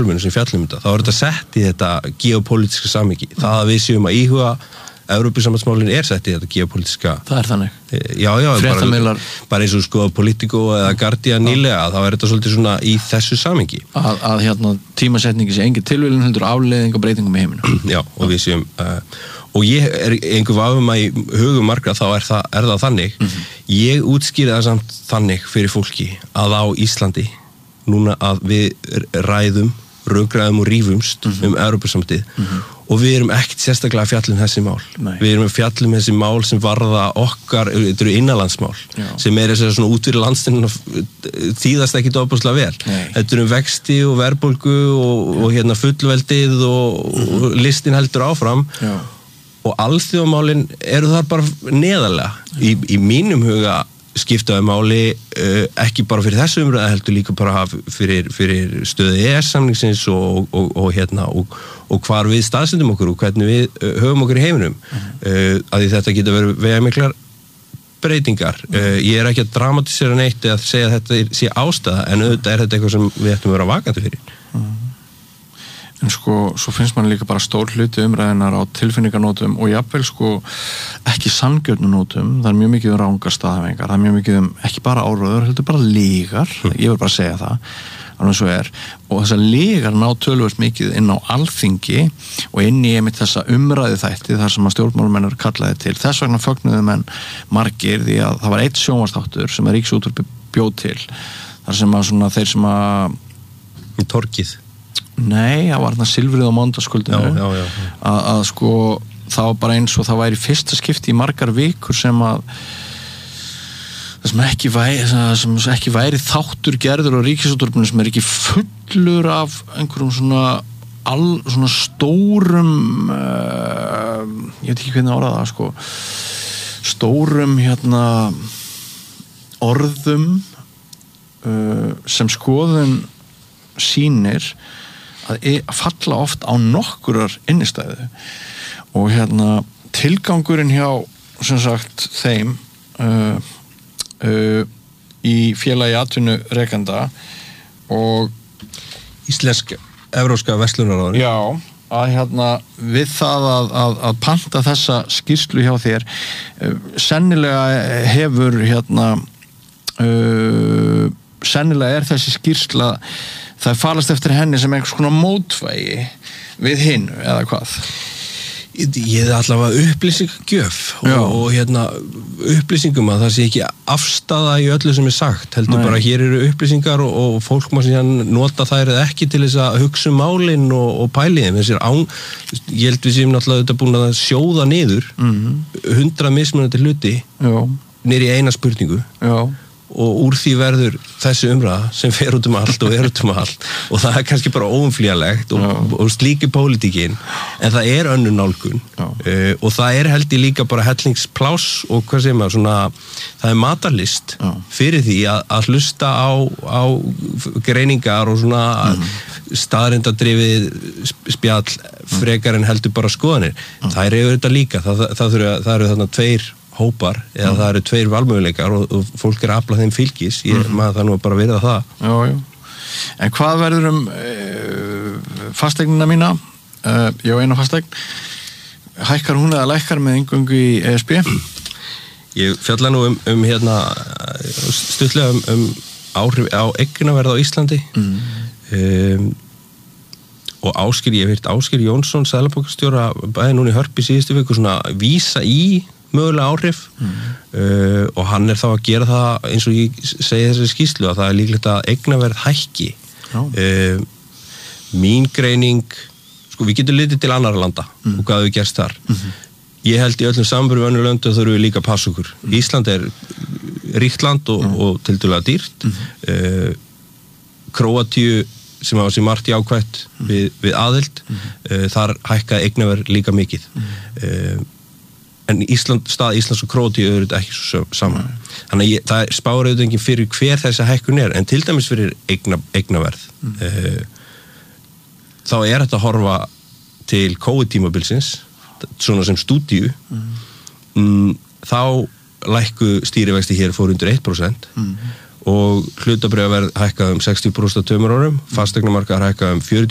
fjölmiðlum sem fjallum þetta, þá þetta sett í þetta geopolítiska samhengi. Það að við séum að íhuga Evrópusambandsmálin sett í þetta geopolítiska. Það þannig. Já, bara eins og skoða Politico eða Guardian nýlega, þá þetta svolítið svona í þessu samhengi. Að tímasetningi sé engin tilviljun heldur afleiðing og breytingum í heiminum. Já, og við séum og ég einhver vafum að í hugum margra þá er það þannig. Ég útskýri það samt þannig fyrir fólki að á Íslandi núna að við ræðum, rökræðum og rífumst Evrópusambandið og við erum ekkert sérstaklega að fjalla þessi mál. Nei. Við erum að fjalla þessi mál sem varða okkar, þetta eru innanlandsmál sem þess að svona útvíri landstinn þýðast ekki ofboðslega vel. Nei. Þetta eru vexti og verðbólgu og fullveldið og listin heldur áfram. Já. Og alþjóðamálin eru þar bara neðarlega. Í mínum huga skiptaði máli ekki bara fyrir þessu umræðu heldur líka bara fyrir stöðu EES-samningsins og hvar við staðsendum okkur og hvernig við höfum okkur í heiminum. Að því þetta geta verið vegamiklar breytingar. Ég ekki að dramatisera neitt eða að segja að þetta sé ástæða en auðvitað þetta eitthvað sem við ættum að vera vakandi fyrir. En svo finnst mann líka bara stór hluti umræðinar á tilfinninganótum og jafnvel ekki sanngjörnunótum. Það mjög mikið rangar staðhæfingar, það mjög mikið ekki bara áróður, heldur bara lygar. Ég vil bara segja það, alveg svo og þessar lygar ná töluvert mikið inn á alþingi og inn í einmitt þessa umræðu þætti þar sem að stjórnmálamenn kallaði til. Þess vegna fögnuðu menn margir því að það var eitt sjónvarpsþáttur sem Ríkisútvarpið bjóð til þar sem að þeir sem að Torgið. Nei, það var þarna silfrið á mánudagskvöldinu að það var bara eins og það væri fyrsta skipti í margar vikur sem að það sem ekki væri þáttur gerður á Ríkisútvarpinu sem ekki fullur af einhverjum svona stórum ég veit ekki hvernig orða það stórum orðum sem skoðun sýnir að falla oft á nokkurar innistæðu og tilgangurinn hjá sem sagt þeim í félagi atvinnurekenda og Evrópska verslunarráðið. Já, að við það að panta þessa skýrslu hjá þér sennilega hefur sennilega þessi skýrsla það falast eftir henni sem einhvers konar mótvægi við hinu, eða hvað? Ég allavega upplýsingagjöf og upplýsingum að það sé ekki afstaða í öllu sem sagt, heldur bara hér eru upplýsingar og fólk má síðan nota þær eða ekki til þess að hugsa málin og pæliðin. Ég held við séum náttúrulega þetta búin að sjóða niður 100 mismunandi hluti niður í eina spurningu. Já. Og úr því verður þessi umræða sem fer út allt og er út allt og það kannski bara óumflýjanlegt og slíki pólitíkin en það önnur nálgun og það held ég líka bara hellingspláss og hvað segir maður það matarlist fyrir því að hlusta á greiningar og staðreyndadrifið spjall frekar en heldur bara skoðanir. Það eru þetta líka, það eru þarna tveir hópar, eða það eru tveir valmöguleikar og fólk að afla þeim fylgis maður það nú bara verða það. Já. En hvað verður fasteignina mína? Ég á eina fasteign. Hækkar hún eða lækkar með eingöngu í ESB? Ég fjalla nú stuttlega áhrif á eignaverð á Íslandi og ég hef Ásgeir Jónsson seðlabankastjóra bæði núna í Hörpu síðustu viku vísa í mögulega áhrif og hann þá að gera það eins og ég segi þessari skýrslu að það líklegt að eignaverð hækki. Mín greining við getum litið til annarra landa og hvað við gerst þar. Ég held í öllum samanburði við önnur lönd og þurfum við líka að passa okkur. Ísland ríkt land og tiltölulega dýrt. Króatíu sem hafa sér margt jákvætt við aðild þar hækkaði eignaverð líka mikið. En stað Íslands og Króatíu eru þetta ekki svo saman. Þannig að það spáir auðvitað enginn fyrir hver þessi hækkun en til dæmis fyrir eignaverð. Þá þetta að horfa til COVID-tímabilsins, svona sem stúdíu, þá lækku stýrivexti hér fór undir 1% og hlutabréfaverð hækkaði 60% á 2 árum, fasteignamarkaðar hækkaði 40%